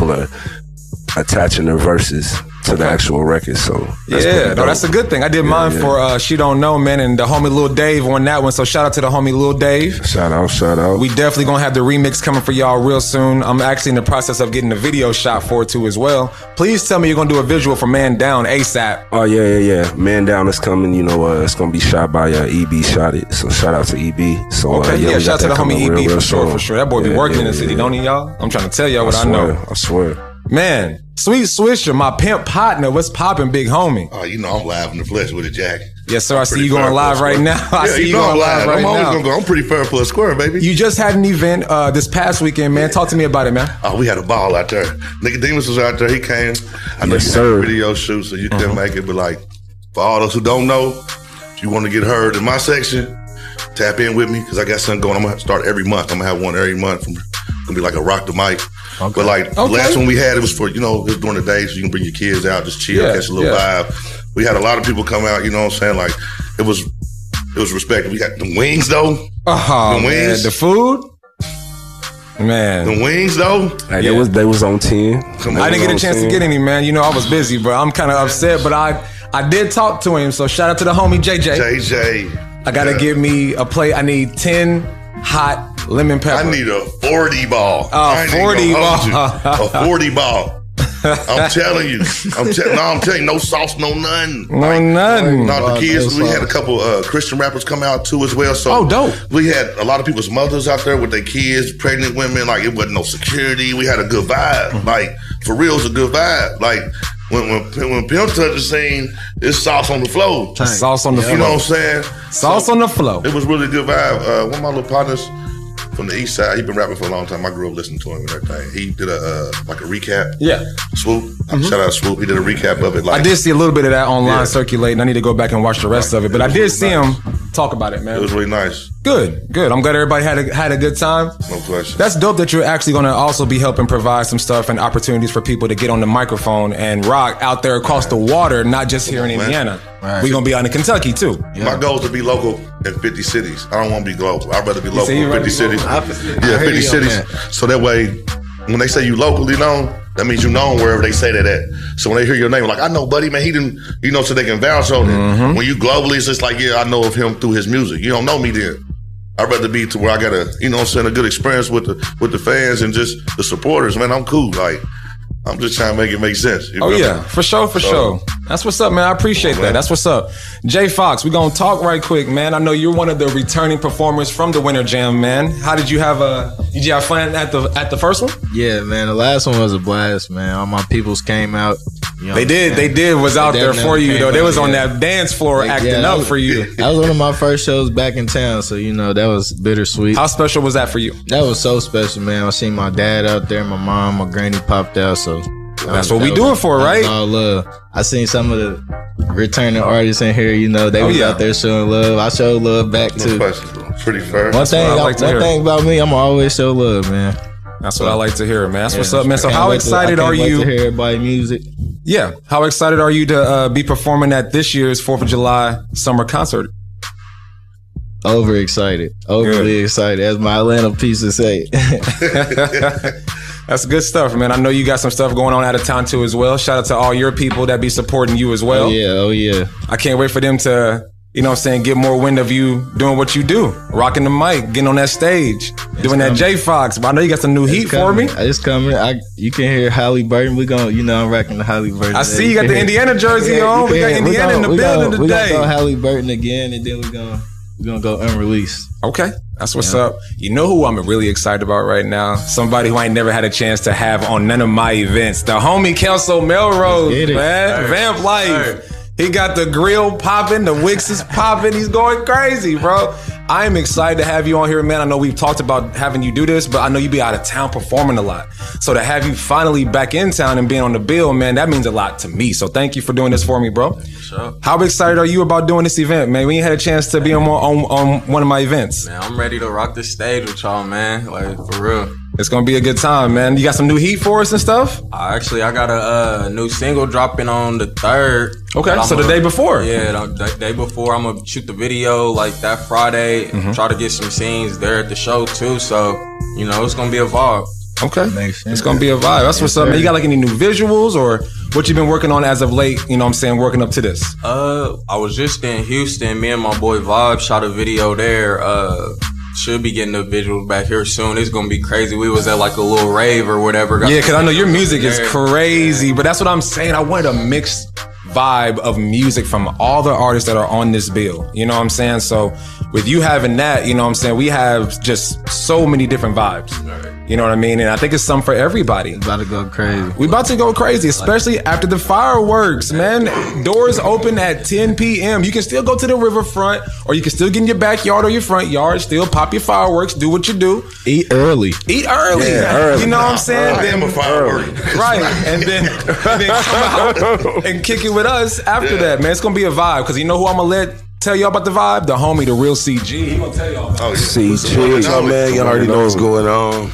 people are attaching their verses to the actual record. So that's a good thing. I did mine for She Don't Know, man, and the homie Lil Dave on that one. So shout out to the homie Lil Dave. Shout out. We definitely gonna have the remix coming for y'all real soon. I'm actually in the process of getting the video shot for it too as well. Please tell me you're gonna do a visual for Man Down ASAP. Oh yeah. Man Down is coming. You know, it's gonna be shot by EB. Shot it. So shout out to EB. So shout out to the homie EB for sure. That boy be working in the city, don't he, y'all? I'm trying to tell y'all what I know. I swear. Man, Sweet Swisher, my pimp partner. What's poppin', big homie? Oh, you know I'm live in the flesh with it, Jack. Yes, sir. I see you going live right now. I see you going live right now. I'm always gonna go. I'm pretty fair for a square, baby. You just had an event this past weekend, man. Talk to me about it, man. Oh, we had a ball out there. Nicodemus was out there. He came. I know you had a video shoot, so you couldn't make it. But like, for all those who don't know, if you want to get heard in my section, tap in with me because I got something going. I'm gonna start every month. I'm gonna have one every month. It's gonna be like a rock the mic. Okay. But like the last one we had, it was for, it was during the day, so you can bring your kids out, just chill, catch a little vibe. We had a lot of people come out, you know what I'm saying? Like, it was respected. We got the wings, though. The wings. Man, the food? Man. The wings, though. Hey, they was on 10. I didn't get a chance to get any, man. You know, I was busy, bro. I'm kind of upset, but I did talk to him, so shout out to the homie JJ. JJ. I got to get me a plate. I need 10 hot lemon pepper. I need a 40 ball. Oh, 40 ball. A 40 ball. I'm telling you. I'm telling you, no sauce, no nothing. Nothing. No, the kids, we had a couple Christian rappers come out too as well. So dope. We had a lot of people's mothers out there with their kids, pregnant women. Like, it wasn't no security. We had a good vibe. Like, for real, it's a good vibe. Like, when Pimp touched the scene, it's sauce on the flow. Sauce on the flow. You know what I'm saying? Sauce on the flow. It was really good vibe. One of my little partners from the east side, he's been rapping for a long time. I grew up listening to him and everything. He did a recap. Yeah. Swoop. Shout out to Swoop. He did a recap of it. Like, I did see a little bit of that online circulating. I need to go back and watch the rest of it. But I did see him talk about it, man. It was really nice. Good. I'm glad everybody had a good time. No question. That's dope that you're actually going to also be helping provide some stuff and opportunities for people to get on the microphone and rock out there across the water, not just here in Indiana. Right. We're going to be out in Kentucky, too. Yeah. My goal is to be local in 50 cities. I don't want to be global. I'd rather be local in 50 cities. Yeah, 50 cities. So that way, when they say you locally known, that means you known wherever they say that at. So when they hear your name, like, I know Buddy, man, he didn't, so they can vouch on it. When you globally, it's just like, I know of him through his music. You don't know me then. I'd rather be to where I got a, a good experience with the fans and just the supporters, man. I'm cool. Like, I'm just trying to make it make sense. For sure. That's what's up, man. I appreciate that. That's what's up. Jay Fox, we're going to talk right quick, man. I know you're one of the returning performers from the Winter Jam, man. How did you have fun at the first one? Yeah, man. The last one was a blast, man. All my peoples came out. They was out there for you, though. They was on that dance floor acting up for you. That was one of my first shows back in town, so, that was bittersweet. How special was that for you? That was so special, man. I seen my dad out there, my mom, my granny popped out, so... That's what we do it for, right? All love. I seen some of the returning artists in here, they was out there showing love. I showed love back too. Pretty fair. One thing about me, I'm always show love, man. That's what I like to hear, man. That's what's up, man. So how excited are you to hear everybody music? Yeah. How excited are you to be performing at this year's 4th of July summer concert? Overly excited, as my Atlanta pieces say. That's good stuff, man. I know you got some stuff going on out of town too as well. Shout out to all your people that be supporting you as well. Oh yeah. I can't wait for them to, get more wind of you doing what you do. Rocking the mic, getting on that stage, doing that J Fox. But I know you got some new heat for me. It's coming. You can hear Halle Burton. We going I'm rocking the Halle Burton. I see you got the Indiana jersey on. We got Indiana in the building today. We're going to throw Halle Burton again, and then we're going to go unreleased. Okay. That's what's up. You know who I'm really excited about right now? Somebody who I ain't never had a chance to have on none of my events. The homie Kelso Melrose, man. Vamp Life. He got the grill popping, the Wix is popping. He's going crazy, bro. I am excited to have you on here, man. I know we've talked about having you do this, but I know you be out of town performing a lot. So to have you finally back in town and being on the bill, man, that means a lot to me. So thank you for doing this for me, bro. Sure. How excited are you about doing this event, man? We ain't had a chance to be on one of my events. Man, I'm ready to rock the stage with y'all, man. Like, for real. It's gonna be a good time, man. You got some new heat for us and stuff? I got a new single dropping on the 3rd. Okay, so the day before? Yeah, the day before. I'm gonna shoot the video like that Friday. Try to get some scenes there at the show too. So, it's gonna be a vibe. Okay. It's going to be a vibe. That's what's up, man. You got like any new visuals or what you've been working on as of late, you know what I'm saying, working up to this? I was just in Houston. Me and my boy Vibe shot a video there. Should be getting the visuals back here soon. It's gonna be crazy. We was at like a little rave or whatever. Yeah, because I know your music is crazy, but that's what I'm saying. I wanted a mixed vibe of music from all the artists that are on this bill. You know what I'm saying? So with you having that, you know what I'm saying, we have just so many different vibes. You know what I mean? And I think it's something for everybody. About to go crazy. We about to go crazy, especially after the fireworks, man. Doors open at 10 p.m. You can still go to the riverfront, or you can still get in your backyard or your front yard, still pop your fireworks, do what you do. Eat early. Yeah, early. You know what I'm saying? I am a firework. Right. And then come out and kick it with us after that, man. It's going to be a vibe, because you know who I'm going to tell y'all about the vibe? The homie, the real CG. He going to tell y'all about CG. What's up, man? Y'all already know what's going on.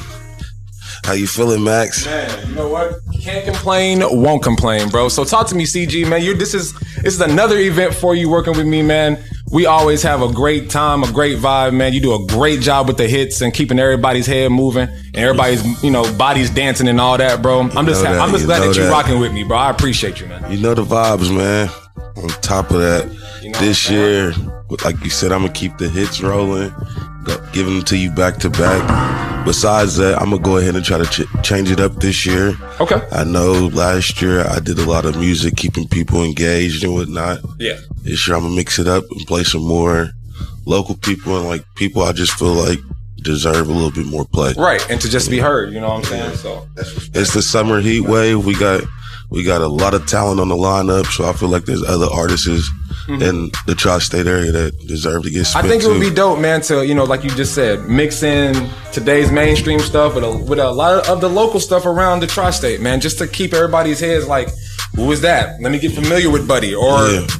How you feeling, Max? Man, you know what? Can't complain, won't complain, bro. So talk to me, CG, man. This is another event for you working with me, man. We always have a great time, a great vibe, man. You do a great job with the hits and keeping everybody's head moving and everybody's, bodies dancing and all that, bro. I'm just glad that you're rocking with me, bro. I appreciate you, man. You know the vibes, man. On top of that, this year, like you said, I'm gonna keep the hits rolling, giving them to you back to back. Besides that, I'm gonna go ahead and try to change it up this year. Okay. I know last year I did a lot of music, keeping people engaged and whatnot. Yeah. This year I'm gonna mix it up and play some more local people and like people I just feel like deserve a little bit more play. Right, and to just be heard, you know what I'm saying? So it's the summer heat wave. We got a lot of talent on the lineup, so I feel like there's other artists in the tri-state area that deserve to get spit. I think it would be dope, man, to, like you just said, mix in today's mainstream stuff with a lot of the local stuff around the tri-state, man, just to keep everybody's heads like, who is that? Let me get familiar with Buddy, or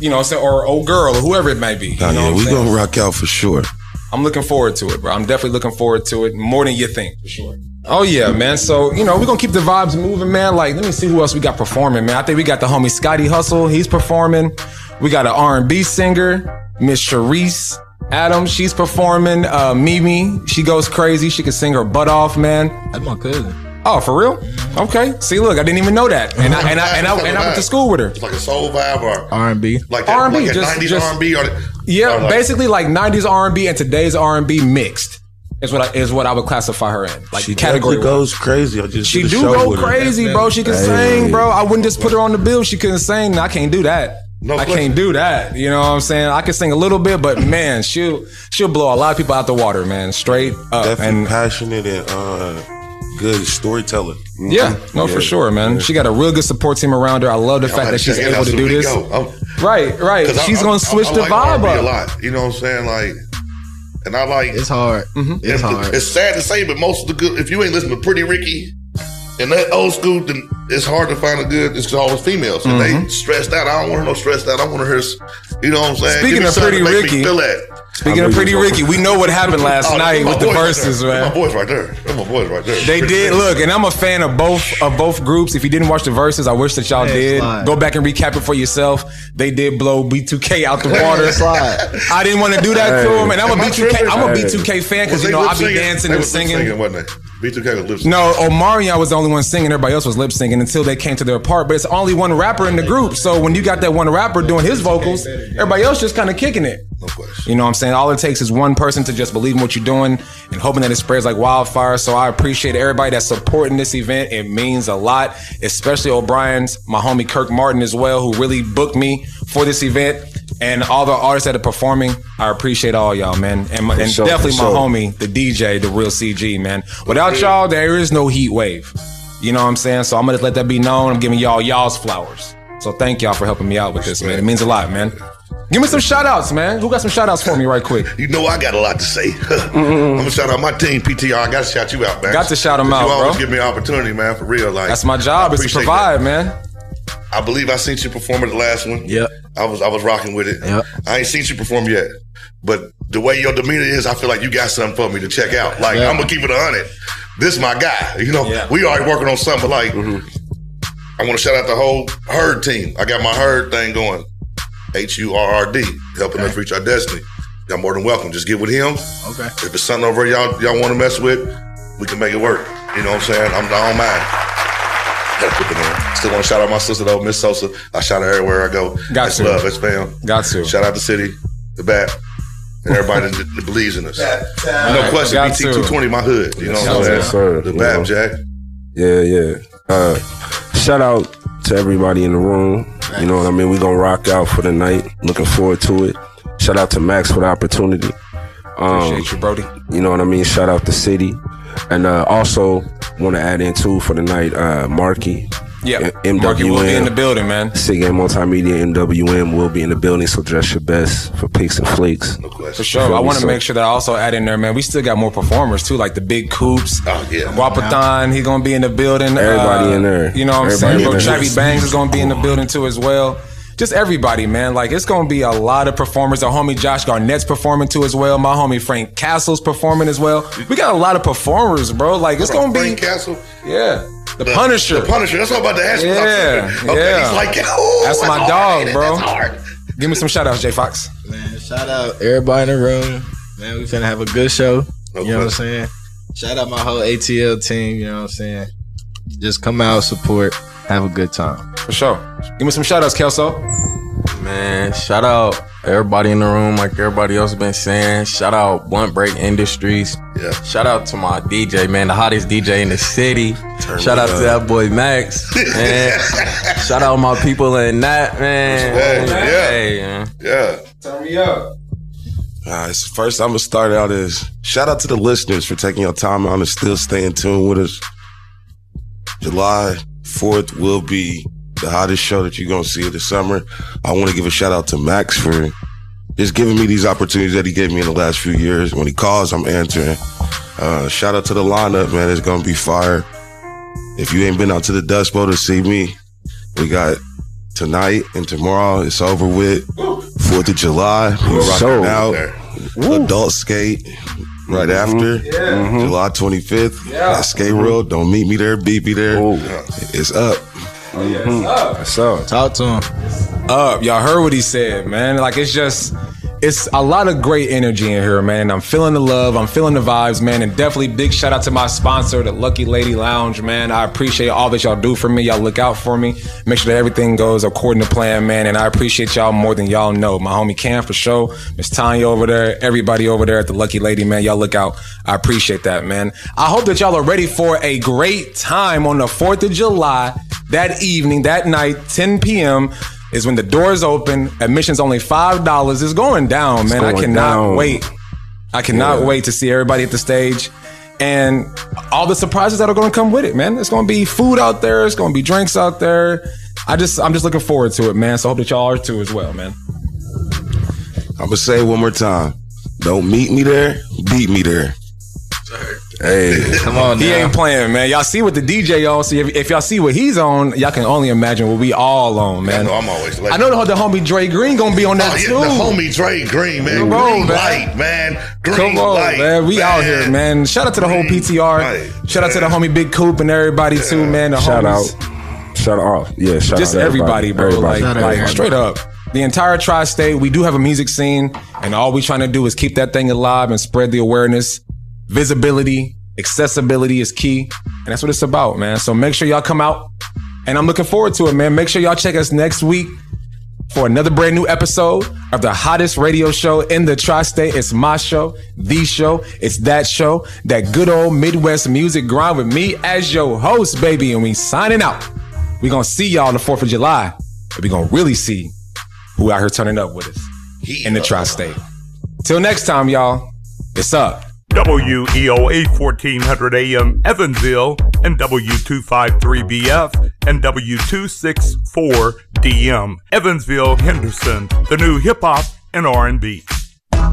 or old girl, or whoever it might be. We gonna rock out for sure. I'm looking forward to it, bro. I'm definitely looking forward to it more than you think, for sure. Oh yeah, man. So, we're gonna keep the vibes moving, man. Like, let me see who else we got performing, man. I think we got the homie Scotty Hustle. He's performing. We got an R&B singer, Miss Sharice Adams. She's performing. Mimi, she goes crazy. She can sing her butt off, man. That's my cousin. Oh, for real? Okay. See, look, I didn't even know that, and I went to school with her. It's like a soul vibe or R&B, like that, R&B, like just 90s R&B, or basically like 90s R&B and today's R&B mixed. Is what I would classify her in. Like, she category goes crazy. She do go crazy, bro. She can sing, bro. I wouldn't just put her on the bill. She couldn't sing. I can't do that. I can't do that. You know what I'm saying? I can sing a little bit, but man, she'll blow a lot of people out the water, man. Straight up. Definitely passionate and good storyteller. Yeah, for sure, man. She got a real good support team around her. I love the fact that she's able to do this. Right. She's gonna switch the vibe up a lot. You know what I'm saying? Like, and I like it's hard. It's hard. It's sad to say, but most of the good, if you ain't listening to Pretty Ricky and that old school, then it's hard to find a good. It's always females, and they stressed out. I don't want to know stressed out. I want to hear, you know what I'm saying? Speaking of Pretty Ricky, we know what happened last night with the verses, man. My boys right there. That's my boys right there. They did look, and I'm a fan of both groups. If you didn't watch the verses, I wish that y'all did. Go back and recap it for yourself. They did blow B2K out the water. I didn't want to do that to them, and I'm a B2K fan because I be dancing and singing. Wasn't they? B2K was lip syncing. No, Omarion was the only one singing. Everybody else was lip syncing until they came to their part. But it's only one rapper in the group. So when you got that one rapper doing his vocals, everybody else just kind of kicking it. No question. You know what I'm saying? All it takes is one person to just believe in what you're doing and hoping that it spreads like wildfire. So I appreciate everybody that's supporting this event. It means a lot, especially O'Brien's, my homie Kirk Martin as well, who really booked me for this event. And all the artists that are performing, I appreciate all y'all, man. And definitely my homie, the DJ, the real CG, man. Without y'all, there is no heat wave. You know what I'm saying? So I'm going to let that be known. I'm giving y'all's flowers. So thank y'all for helping me out with this, man. It means a lot, man. Give me some shout outs, man. Who got some shout outs for me right quick? You know I got a lot to say. I'm going to shout out my team, PTR. I got to shout you out, man. Got to shout them out, bro. You always give me an opportunity, man, for real. Like, that's my job, is to provide, man. I believe I seen you perform at the last one. Yep. I was rocking with it. Yep. I ain't seen you perform yet. But the way your demeanor is, I feel like you got something for me to check out. Like, I'm going to keep it 100. This is my guy. You know, we already working on something, but like, I want to shout out the whole Herd team. I got my Herd thing going. HURRD, helping us reach our destiny. Y'all more than welcome. Just get with him. Okay. If it's something over y'all want to mess with, we can make it work. You know what I'm saying? I don't mind. Gotta put them in. Still want to shout out my sister though, Miss Sosa. I shout her everywhere I go. Got to. Love, it's fam. Got to. Shout out the city, the BAP, and everybody that believes in us. No question, BT 220, my hood. You know what I'm saying? Yes, sir. The BAP, Jack. Yeah. Shout out to everybody in the room. You know what I mean? We gonna rock out for the night. Looking forward to it. Shout out to Max for the opportunity. Appreciate you, Brody. You know what I mean? Shout out the city. And also want to add in too for the night, Marky. Yeah, MWM, Marky will be in the building, man. Sig and Multimedia MWM will be in the building, so dress your best for Picks and Flakes. No question. For sure. I want to make sure that I also add in there, man. We still got more performers too, like the Big Coops. Oh, yeah. Guapathon, he's going to be in the building. Everybody in there. You know what I'm saying? Bro, Everybody Chavy Bangs is going to be in the building too as well. Just everybody, man. Like, it's going to be a lot of performers. Our homie Josh Garnett's performing too as well. My homie Frank Castle's performing as well. We got a lot of performers, bro. Like, it's going to be... Frank Castle? Yeah. The Punisher. The Punisher. That's what I'm about to ask you. Yeah. Okay, he's like, oh, that's my dog, hard, bro. That's hard. Give me some shout outs, J Fox. Man, shout out everybody in the room. Man, we finna have a good show. No You know what I'm saying? Shout out my whole ATL team. You know what I'm saying? Just come out, support, have a good time. For sure. Give me some shout outs, Kelso. Man, shout out everybody in the room, like everybody else been saying. Shout out Blunt Break Industries. Yeah. Shout out to my DJ, man, the hottest DJ in the city. Shout out to that boy Max. Man. Shout out my people in that, man. Hey, man. Yeah. Turn me up. First, I'm going to start out as shout out to the listeners for taking your time out and still staying tuned with us. July 4th will be the hottest show that you're going to see of the summer. I want to give a shout out to Max for just giving me these opportunities that he gave me in the last few years. When he calls, I'm answering. Shout out to the lineup, man. It's going to be fire. If you ain't been out to the Dust Bowl to see me, we got tonight and tomorrow. It's over with. 4th of July. We rocking out. Adult skate right after. July 25th. At Skate World. Don't meet me there. Beat me there. It's up. What's up? Talk to him. Y'all heard what he said, man. Like, it's a lot of great energy in here, man. I'm feeling the love. I'm feeling the vibes, man. And definitely big shout out to my sponsor, the Lucky Lady Lounge, man. I appreciate all that y'all do for me. Y'all look out for me. Make sure that everything goes according to plan, man. And I appreciate y'all more than y'all know. My homie Cam for sure. Miss Tanya over there. Everybody over there at the Lucky Lady, man. Y'all look out. I appreciate that, man. I hope that y'all are ready for a great time on the 4th of July. That evening, that night, 10 p.m., is when the doors open. Admission's only $5. It's going down, man. I cannot wait. I cannot wait to see everybody at the stage and all the surprises that are going to come with it, man. It's going to be food out there. It's going to be drinks out there. I'm just looking forward to it, man. So I hope that y'all are too as well, man. I'm going to say it one more time. Don't meet me there. Beat me there. Hey, come on now. He ain't playing, man. Y'all see what the DJ on. See if y'all see what he's on, y'all can only imagine what we all on, man. Yeah, I'm always late. I know the homie Dre Green gonna be on that too. The homie Dre Green, man. Come on, Green man. light, man. Green Come on, light, man. We out here, man. Shout out to the whole PTR. Light, Shout out to the homie Big Coop and everybody too, man. The shout homies. out. Shout out. Yeah, shout Just out everybody, bro. Everybody. Like straight up. The entire tri-state, we do have a music scene, and all we trying to do is keep that thing alive and spread the awareness. Visibility, accessibility is key, and that's what it's about, man. So make sure y'all come out, and I'm looking forward to it, man. Make sure y'all check us next week for another brand new episode of the hottest radio show in the tri-state. It's my show, the show. It's that show, that good old Midwest music grind with me as your host, baby, and we signing out. We gonna see y'all on the 4th of July, and we gonna really see who out here turning up with us in the tri-state. Till next time, y'all, it's up. WEOA 1400 AM Evansville and W253BF and W264 DM Evansville Henderson, the new hip hop and R&B.